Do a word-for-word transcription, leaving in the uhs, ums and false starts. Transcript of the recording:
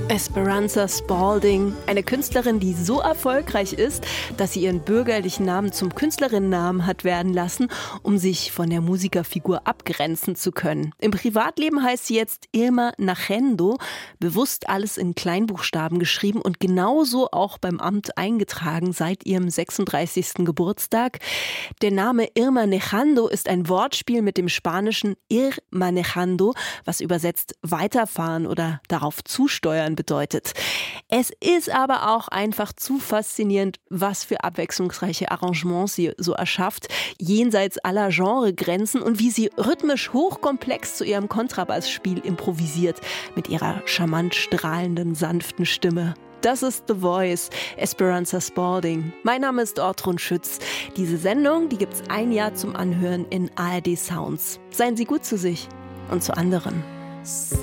Esperanza Spalding, eine Künstlerin, die so erfolgreich ist, dass sie ihren bürgerlichen Namen zum Künstlerinnennamen hat werden lassen, um sich von der Musikerfigur abgrenzen zu können. Im Privatleben heißt sie jetzt Irma Nachendo, bewusst alles in Kleinbuchstaben geschrieben und genauso auch beim Amt eingetragen seit ihrem sechsunddreißigsten Geburtstag. Der Name Irma Nejando ist ein Wortspiel mit dem spanischen Ir manejando, was übersetzt weiterfahren oder darauf zusteuern bedeutet. Es ist aber auch einfach zu faszinierend, was für abwechslungsreiche Arrangements sie so erschafft, jenseits aller Genregrenzen und wie sie rhythmisch hochkomplex zu ihrem Kontrabassspiel improvisiert mit ihrer charmant strahlenden, sanften Stimme. Das ist The Voice, Esperanza Spalding. Mein Name ist Ortrun Schütz. Diese Sendung, die gibt's ein Jahr zum Anhören in A R D Sounds. Seien Sie gut zu sich und zu anderen.